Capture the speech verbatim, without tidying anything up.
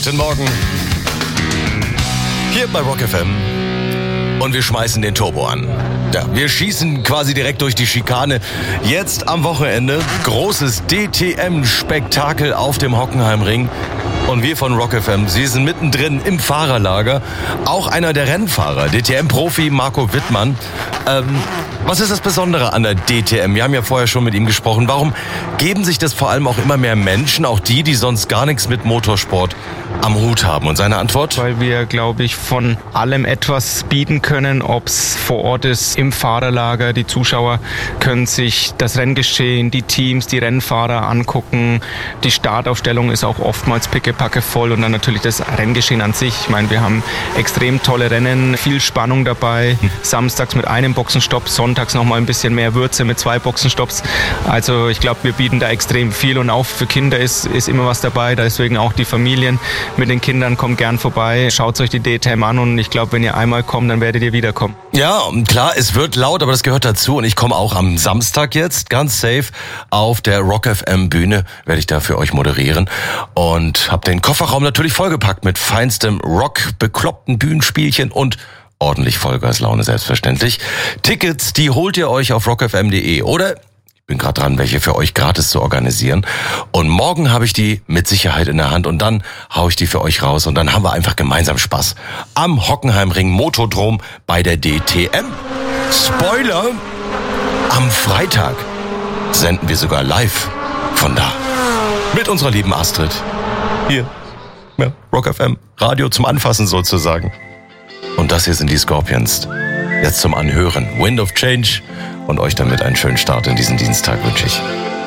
Guten Morgen. Hier bei Rock F M. Und wir schmeißen den Turbo an. Ja, wir schießen quasi direkt durch die Schikane. Jetzt am Wochenende großes D T M-Spektakel auf dem Hockenheimring. Und wir von Rock F M, Sie sind mittendrin im Fahrerlager. Auch einer der Rennfahrer, D T M-Profi Marco Wittmann. Ähm, was ist das Besondere an der D T M? Wir haben ja vorher schon mit ihm gesprochen. Warum geben sich das vor allem auch immer mehr Menschen, auch die, die sonst gar nichts mit Motorsport am Hut haben? Und seine Antwort? Weil wir, glaube ich, von allem etwas bieten können, ob es vor Ort ist, im Fahrerlager. Die Zuschauer können sich das Renngeschehen, die Teams, die Rennfahrer angucken. Die Startaufstellung ist auch oftmals pickepacke voll und dann natürlich das Renngeschehen an sich. Ich meine, wir haben extrem tolle Rennen, viel Spannung dabei. Hm. Samstags mit einem Boxenstopp, sonntags nochmal ein bisschen mehr Würze mit zwei Boxenstopps. Also ich glaube, wir bieten da extrem viel und auch für Kinder ist, ist immer was dabei. Deswegen auch die Familien mit den Kindern, kommt gern vorbei. Schaut euch die D T M an und ich glaube, wenn ihr einmal kommt, dann werdet ihr wiederkommen. Ja, klar, es wird laut, aber das gehört dazu. Und ich komme auch am Samstag jetzt ganz safe auf der Rock F M Bühne, werde ich da für euch moderieren. Und habe den Kofferraum natürlich vollgepackt mit feinstem Rock, bekloppten Bühnenspielchen und ordentlich Vollgaslaune, selbstverständlich. Tickets, die holt ihr euch auf rock f m punkt d e oder ich bin gerade dran, welche für euch gratis zu organisieren. Und morgen habe ich die mit Sicherheit in der Hand und dann hau ich die für euch raus und dann haben wir einfach gemeinsam Spaß. Am Hockenheimring Motodrom bei der D T M. Spoiler! Am Freitag senden wir sogar live von da. Mit unserer lieben Astrid. Hier. Ja, Rock F M. Radio zum Anfassen sozusagen. Und das hier sind die Scorpions. Jetzt zum Anhören. Wind of Change. Und euch damit einen schönen Start in diesen Dienstag wünsche ich.